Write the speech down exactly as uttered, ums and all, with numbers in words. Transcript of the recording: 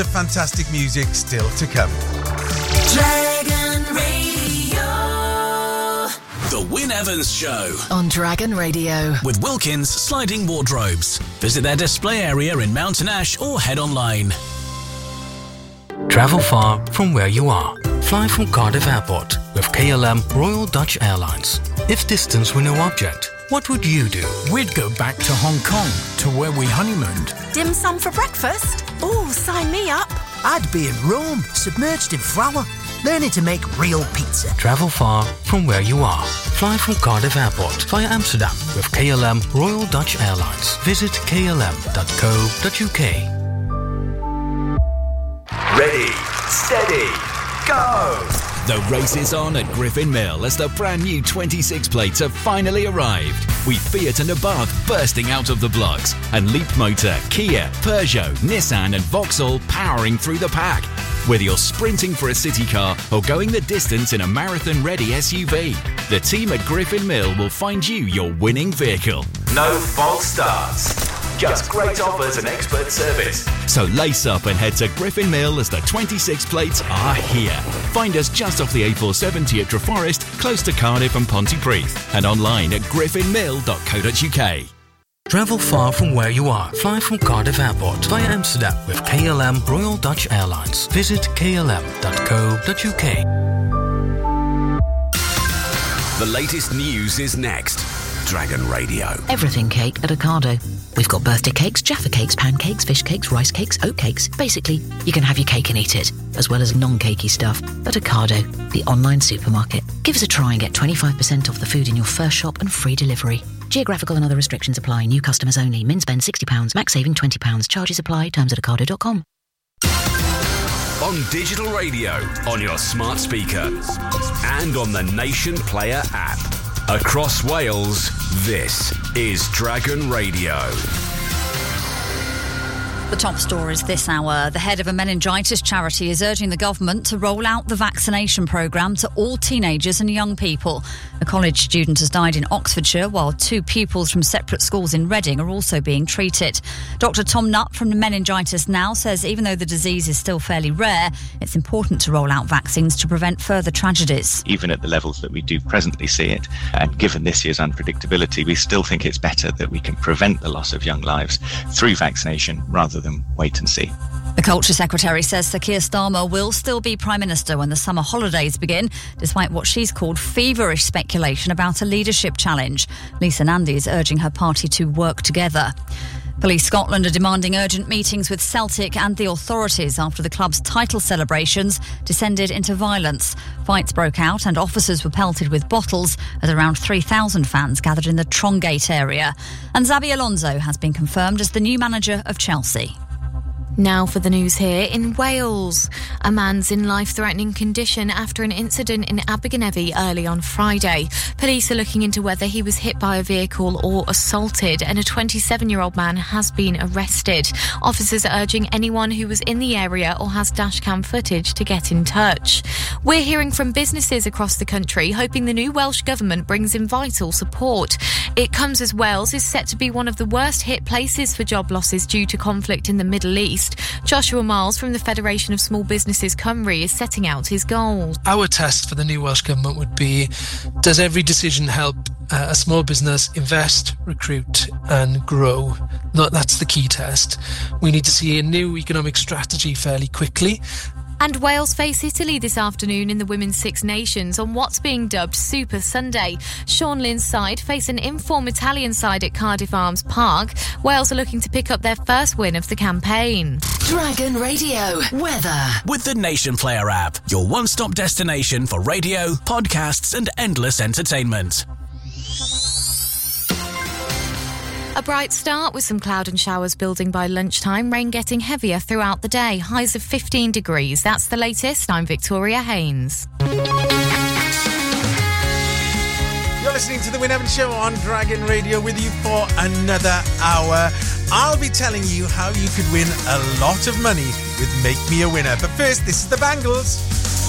The fantastic music still to come. Dragon Radio. The Wyn Evans Show on Dragon Radio with Wilkins Sliding Wardrobes. Visit their display area in Mountain Ash or head online. Travel far from where you are. Fly from Cardiff Airport with K L M Royal Dutch Airlines. If distance were no object, what would you do? We'd go back to Hong Kong, to where we honeymooned. Dim sum for breakfast? Oh, sign me up. I'd be in Rome, submerged in flour, learning to make real pizza. Travel far from where you are. Fly from Cardiff Airport via Amsterdam with K L M Royal Dutch Airlines. Visit k l m dot co dot u k. Ready, steady, go! The race is on at Griffin Mill as the brand new twenty-six plates have finally arrived. With Fiat and Abarth bursting out of the blocks and Leapmotor, Kia, Peugeot, Nissan and Vauxhall powering through the pack. Whether you're sprinting for a city car or going the distance in a marathon-ready S U V, the team at Griffin Mill will find you your winning vehicle. No false starts. Just great offers and expert service. So lace up and head to Griffin Mill as the twenty-six plates are here. Find us just off the A four seventy at Treforest, close to Cardiff and Pontypridd, and online at griffin mill dot co dot u k. Travel far from where you are. Fly from Cardiff Airport via Amsterdam with K L M Royal Dutch Airlines. Visit k l m dot co dot u k. The latest news is next. Dragon Radio. Everything cake at Ocado. We've got birthday cakes, Jaffa cakes, pancakes, fish cakes, rice cakes, oat cakes. Basically, you can have your cake and eat it, as well as non-cakey stuff. At Ocado, the online supermarket. Give us a try and get twenty-five percent off the food in your first shop and free delivery. Geographical and other restrictions apply. New customers only. Min spend sixty pounds, max saving twenty pounds. Charges apply. Terms at ocado dot com. On digital radio, on your smart speaker, and on the Nation Player app. Across Wales, this is Dragon Radio. The top stories this hour. The head of a meningitis charity is urging the government to roll out the vaccination programme to all teenagers and young people. A college student has died in Oxfordshire, while two pupils from separate schools in Reading are also being treated. Doctor Tom Nutt from Meningitis Now says even though the disease is still fairly rare, it's important to roll out vaccines to prevent further tragedies. Even at the levels that we do presently see it, and given this year's unpredictability, we still think it's better that we can prevent the loss of young lives through vaccination rather than wait and see. The Culture Secretary says Sir Keir Starmer will still be Prime Minister when the summer holidays begin, despite what she's called feverish speculation about a leadership challenge. Lisa Nandy is urging her party to work together. Police Scotland are demanding urgent meetings with Celtic and the authorities after the club's title celebrations descended into violence. Fights broke out and officers were pelted with bottles as around three thousand fans gathered in the Trongate area. And Xabi Alonso has been confirmed as the new manager of Chelsea. Now for the news here in Wales. A man's in life-threatening condition after an incident in Abergavenny early on Friday. Police are looking into whether he was hit by a vehicle or assaulted, and a twenty-seven-year-old man has been arrested. Officers are urging anyone who was in the area or has dashcam footage to get in touch. We're hearing from businesses across the country hoping the new Welsh Government brings in vital support. It comes as Wales is set to be one of the worst hit places for job losses due to conflict in the Middle East. Joshua Miles from the Federation of Small Businesses Cymru is setting out his goals. Our test for the new Welsh Government would be, does every decision help uh, a small business invest, recruit and grow? No, that's the key test. We need to see a new economic strategy fairly quickly. And Wales face Italy this afternoon in the Women's Six Nations on what's being dubbed Super Sunday. Sean Lynn's side face an inform Italian side at Cardiff Arms Park. Wales are looking to pick up their first win of the campaign. Dragon Radio weather. With the Nation Player app, your one-stop destination for radio, podcasts and endless entertainment. A bright start with some cloud and showers building by lunchtime, rain getting heavier throughout the day, highs of fifteen degrees. That's the latest. I'm Victoria Haynes. You're listening to The Wyn Evans Show on Dragon Radio with you for another hour. I'll be telling you how you could win a lot of money with Make Me a Winner. But first, this is the Bangles.